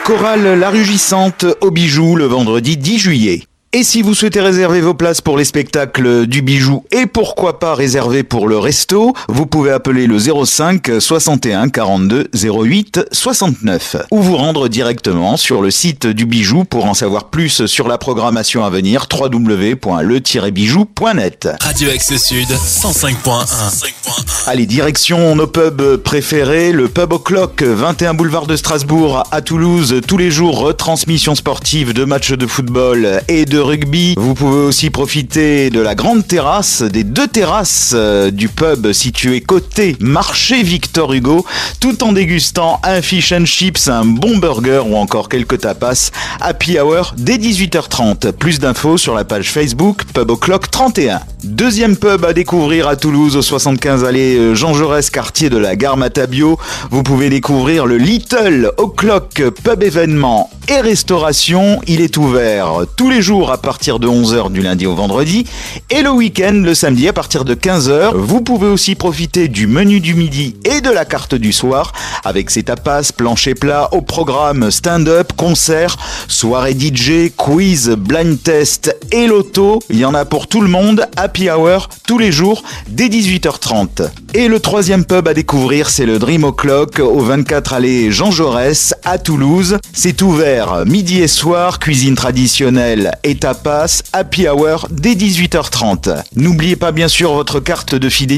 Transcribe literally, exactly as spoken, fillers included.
Chorale La Rugissante au Bijou le vendredi dix juillet. Et si vous souhaitez réserver vos places pour les spectacles du Bijou et pourquoi pas réserver pour le resto, vous pouvez appeler le zéro cinq soixante et un quarante-deux zéro huit soixante-neuf ou vous rendre directement sur le site du Bijou pour en savoir plus sur la programmation à venir w w w point le tiret bijou point net. Radio Axe Sud cent cinq point un. Allez, direction nos pubs préférés, le Pub O'Clock, vingt et un boulevard de Strasbourg à Toulouse, tous les jours retransmission sportive de matchs de football et de rugby. Vous pouvez aussi profiter de la grande terrasse, des deux terrasses du pub situé côté marché Victor Hugo, tout en dégustant un fish and chips, un bon burger ou encore quelques tapas. Happy hour dès dix-huit heures trente. Plus d'infos sur la page Facebook Pub O'Clock trente et un. Deuxième pub à découvrir à Toulouse, au soixante-quinze allée Jean Jaurès, quartier de la Gare Matabio. Vous pouvez découvrir le Little O'Clock Pub événement et restauration. Il est ouvert tous les jours à partir de onze heures du lundi au vendredi et le week-end le samedi à partir de quinze heures. Vous pouvez aussi profiter du menu du midi et de la carte du soir avec ses tapas, plancher plat au programme stand-up, concert, soirée D J, quiz, blind test et loto. Il y en a pour tout le monde. Happy hour tous les jours dès dix-huit heures trente. Et le troisième pub à découvrir, c'est le Dream O'Clock au vingt-quatre allée Jean Jaurès à Toulouse. C'est ouvert midi et soir, cuisine traditionnelle et tapas, happy hour dès dix-huit heures trente. N'oubliez pas bien sûr votre carte de fidélité